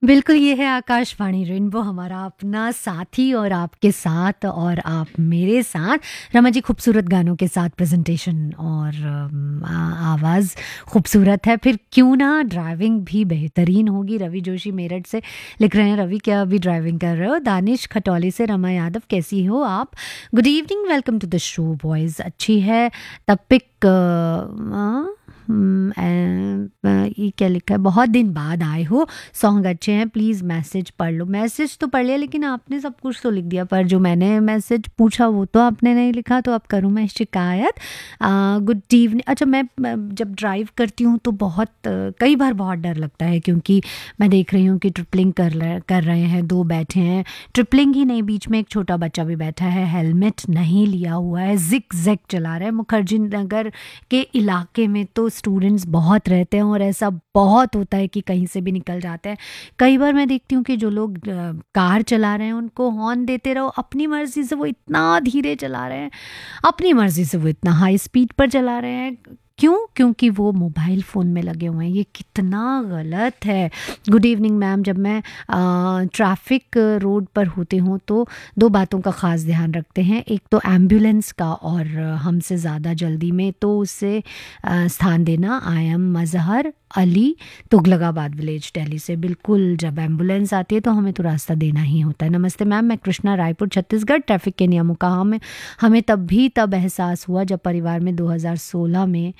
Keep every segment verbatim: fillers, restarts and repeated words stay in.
बिल्कुल, ये है आकाशवाणी रेनबो हमारा अपना साथी और आपके साथ और आप मेरे साथ। रमा जी खूबसूरत गानों के साथ प्रेज़ेंटेशन और अम, आ आवाज़ खूबसूरत है, फिर क्यों ना ड्राइविंग भी बेहतरीन होगी। रवि जोशी मेरठ से लिख रहे हैं, रवि क्या अभी ड्राइविंग कर रहे हो? दानिश खटौली से रमा यादव कैसी हो आप? Good evening, welcome to the show boys. अच्छी है तब पिक अ, उम, अ, अ, ये क्या लिखा है? बहुत दिन बाद आए हो, सॉन्ग अच्छे हैं, प्लीज़ मैसेज पढ़ लो। मैसेज तो पढ़ लिया लेकिन आपने सब कुछ तो लिख दिया, पर जो मैंने मैसेज पूछा वो तो आपने नहीं लिखा, तो अब करूँ मैं शिकायत? अ, गुड इवनिंग। अच्छा, मैं मैं जब ड्राइव करती हूँ तो बहुत अ, कई बार बहुत डर लगता है, क्योंकि मैं देख रही हूँ कि ट्रिपलिंग कर रहे कर रहे हैं, दो बैठे हैं। ट्रिपलिंग ही नहीं, बीच में एक छोटा बच्चा भी बैठा है, हेलमेट नहीं लिया हुआ है, ज़िग-ज़ैग चला रहा है। मुखर्जी नगर के इलाके में तो स्टूडेंट्स बहुत रहते हैं और ऐसा बहुत होता है कि कहीं से भी निकल जाते हैं। कई बार मैं देखती हूँ कि जो लोग अ, कार चला रहे हैं उनको हॉर्न देते रहो, अपनी मर्ज़ी से वो इतना धीरे चला रहे हैं, अपनी मर्ज़ी से वो इतना हाई स्पीड पर चला रहे हैं। क्यों? क्योंकि वो मोबाइल फ़ोन में लगे हुए हैं। ये कितना गलत है। गुड इवनिंग मैम, जब मैं अ, ट्रैफ़िक रोड पर होती हूँ तो दो बातों का ख़ास ध्यान रखते हैं। एक तो एम्बुलेंस का, और हमसे ज़्यादा जल्दी में तो उसे अ, स्थान देना। I am Mazhar Ali, Tughlakabad village, Delhi से। बिल्कुल, जब एम्बुलेंस आती है तो हमें तो रास्ता देना ही होता है। नमस्ते मैम, मैं कृष्णा, रायपुर, छत्तीसगढ़। ट्रैफ़िक के नियमों का हमें हमें तब भी तब एहसास हुआ जब परिवार में दो हज़ार सोलह में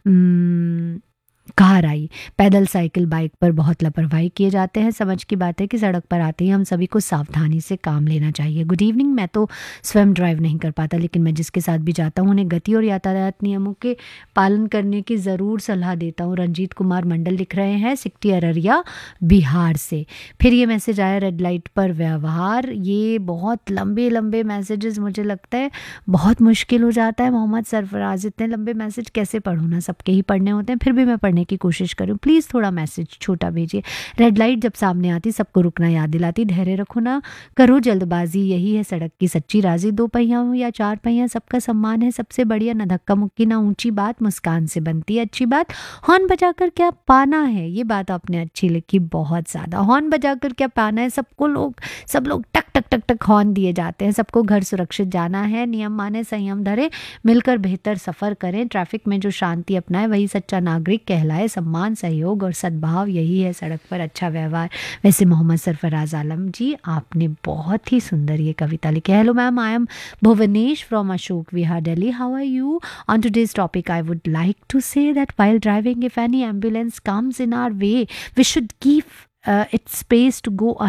उम, कार आई। पैदल, साइकिल, बाइक पर बहुत लापरवाही किए जाते हैं। समझ की बात है कि सड़क पर आते ही हम सभी को सावधानी से काम लेना चाहिए। गुड इवनिंग, मैं तो स्वयं ड्राइव नहीं कर पाता, लेकिन मैं जिसके साथ भी जाता हूँ उन्हें गति और यातायात नियमों के पालन करने की ज़रूर सलाह देता हूँ। रंजीत कुमार मंडल लिख रहे हैं, सिकटी, अररिया, बिहार से। फिर ये मैसेज आया, रेड लाइट पर व्यवहार। ये बहुत लंबे लंबे मैसेजेस, मुझे लगता है बहुत मुश्किल हो जाता है। मोहम्मद सरफराज, इतने लंबे मैसेज कैसे पढूँ ना, सबके ही पढ़ने होते हैं, फिर भी मैं पढ़ने की कोशिश करूँ। प्लीज़ थोड़ा मैसेज छोटा भेजिए। रेड लाइट जब सामने आती सबको रुकना याद दिलाती, धैर्य रखो ना करो जल्दबाजी, यही है सड़क की सच्ची राज़ी। दो पहिया हो या चार पहिया, सबका सम्मान है सबसे बढ़िया। ना धक्का मुक्की ना ऊंची बात, मुस्कान से बनती है अच्छी बात। हॉर्न बजाकर क्या पाना है, ये बात आपने अच्छी लिखी, बहुत ज़्यादा। हॉर्न बजाकर क्या पाना है, सबको लोग सब लोग टक टक टक टक हॉर्न दिए जाते हैं। सबको घर सुरक्षित जाना है, नियम माने, संयम धरे, मिलकर बेहतर सफ़र करें। ट्रैफिक में जो शांति अपनाए वही सच्चा नागरिक कहलाए। सम्मान, सहयोग और सद्भाव, यही है सड़क पर अच्छा व्यवहार। वैसे मोहम्मद सरफराज आलम जी, आपने बहुत ही सुंदर ये कविता लिखी है। Hello ma'am, I am Bhuvnesh from Ashok Vihar, Delhi. How are you? On today's topic I would like to say that while driving, if any ambulance comes in our way, we should give uh, it space to go